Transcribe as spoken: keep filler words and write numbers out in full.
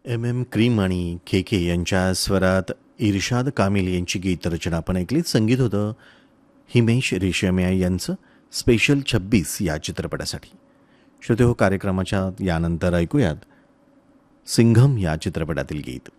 M M cream आणि के के यांच्या स्वरात इर्शाद कामिल यांची गीतरचना आपण ऐकलीत. संगीत होतं हिमेश रेशमिया यांचं स्पेशल छब्बीस या चित्रपटासाठी. श्रोते हो, कार्यक्रमाच्या यानंतर ऐकूयात सिंघम या चित्रपटातील गीत.